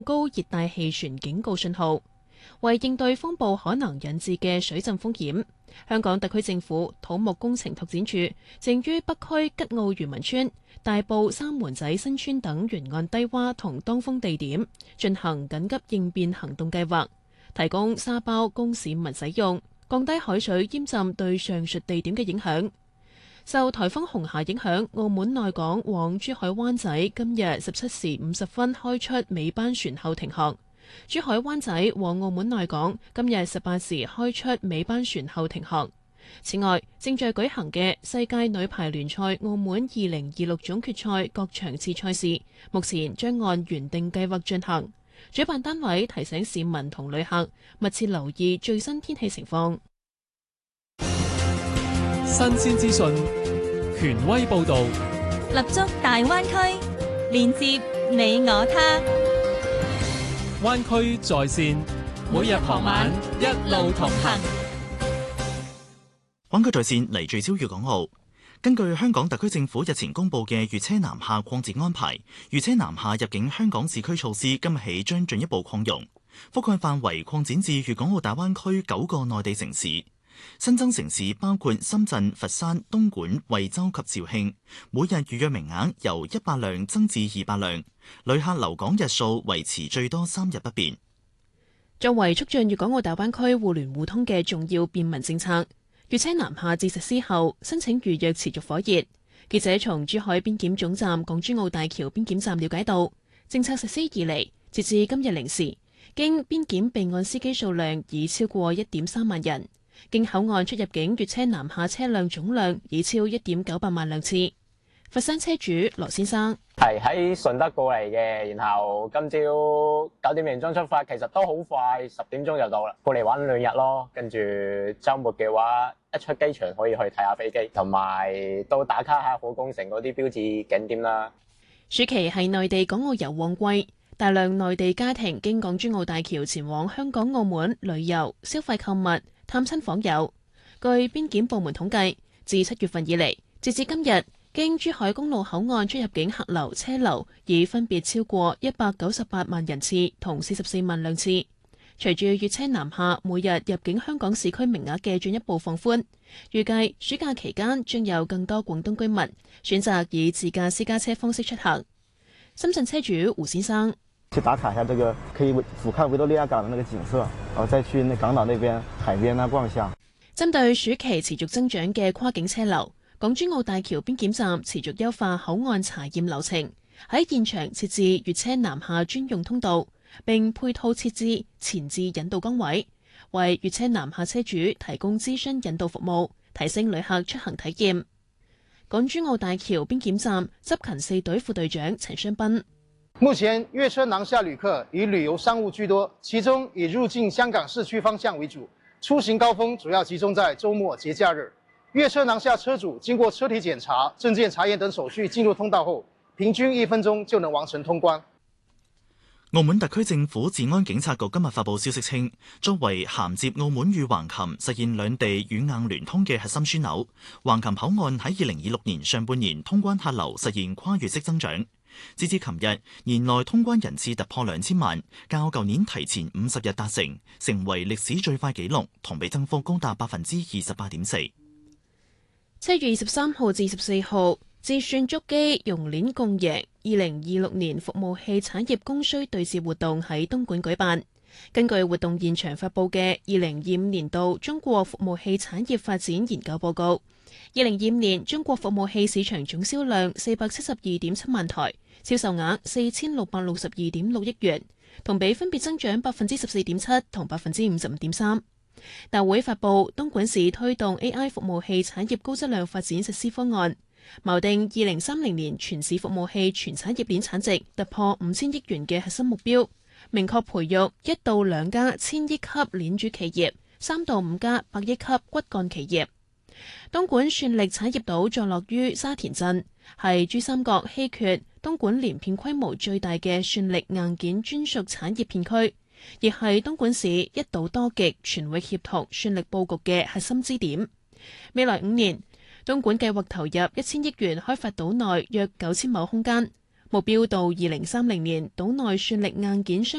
高熱帶氣旋警告信號。為應對風暴可能引致嘅水浸風險，香港特區政府土木工程拓展署正於北區吉澳漁民村、大埔三門仔新村等沿岸低洼同當風地點進行緊急應變行動計劃，提供沙包供市民使用，降低海水淹浸對上述地點嘅影響。受颱風紅霞影響，澳門內港往珠海灣仔今日17時50分開出尾班船後停航。珠海灣仔往澳門內港今日18時開出尾班船後停航。此外，正在舉行嘅世界女排聯賽澳門2026總決賽各場次賽事，目前將按原定計劃進行。主辦單位提醒市民同旅客密切留意最新天氣情況。 新鮮資訊，權威報導， 立足大灣區，連接你我他。 灣區在線，每日傍晚一路同行。 灣區在線嚟聚焦粵港澳。根據香港特區政府日前公布嘅粵車南下擴展安排，粵車南下入境香港市區措施今日起將進一步擴容，覆蓋範圍擴展至粵港澳大灣區9個內地城市。新增城市包括深圳、佛山、東莞、惠州及肇慶，每日預約名額由100輛增至200輛，旅客留港日數維持最多3日不變。 作為促進粵港澳大灣區互聯互通嘅重要便民政策，粵車南下自實施後，申請預約持續火熱。記者從珠海邊檢總站港珠澳大橋邊檢站了解到，政策實施以嚟，截至今日零時，經邊檢備案司機數量已超過1.3萬人。經口岸出入境粵車南下車輛總量已超1.98萬輛次。佛山車主羅先生係喺順德過嚟嘅，然後今朝9點零鐘出發，其實都好快，10點鐘就到啦。過嚟玩2日咯，跟住週末嘅話，一出機場可以去睇下飛機，同埋都打卡下火攻城嗰啲標誌景點啦。 暑期係內地港澳遊旺季，大量內地家庭經港珠澳大橋前往香港、澳門旅遊、消費購物、探親訪友。據邊檢部門統計，自7月份以嚟，截至今日，經珠海公路口岸出入境客流車流已分別超過198萬人次同44萬輛次。隨住粵車南下每日入境香港市區名額嘅進一步放寬，預計暑假期間將有更多廣東居民選擇以自駕私家車方式出行。深圳車主胡先生去打卡一下，這個可以俯瞰維多利亞港的那個景色，然後再去港島那邊海邊啊逛一下。 針對暑期持續增長嘅跨境車流，港珠澳大橋邊檢站持續優化口岸查驗流程，喺現場設置粵車南下專用通道，並配套設置前置引導崗位，為粵車南下車主提供諮詢引導服務，提升旅客出行體驗。港珠澳大橋邊檢站執勤4隊副隊長陳雙斌： 目前粵車南下旅客以旅遊商務居多，其中以入境香港市區方向為主，出行高峰主要集中在週末節假日。粵車南下車主經過車體檢查、證件查驗等手續進入通道後，平均1分鐘就能完成通關。 澳門特區政府治安警察局今日發布消息稱，作為銜接澳門與橫琴實現兩地軟硬聯通嘅核心樞紐，橫琴口岸喺2026年上半年通關客流實現跨越式增長。截至琴日，年內通關人次突破2000萬，較舊年提前50日達成，成為歷史最快紀錄，同比增幅高達28.4%。 7月23號至14號，自算捉機熔鏈共贏2026年服務器產業供需對接活動喺東莞舉辦。根據活動現場發布嘅2025年度中國服務器產業發展研究報告，2025年中國服務器市場總銷量472.7萬台，銷售額4662.6億元，同比分別增長14.7%同55.3%。大會發布東莞市推動 AI 服務器產業高質量發展實施方案，錨定2030年全市服務器全產業鏈產值突破5000億元嘅核心目標，明確培育1到2家1000億級鏈主企業，3到5家100億級骨幹企業。東莞算力產業島坐落於沙田鎮，係珠三角稀缺東莞連片規模最大嘅算力硬件專屬產業片區，亦係東莞市一島多極全域協同算力佈局嘅核心支點。未來5年，東莞計劃投入1000億元開發島內約9000畝空間， 目標到2030年島內算力硬件相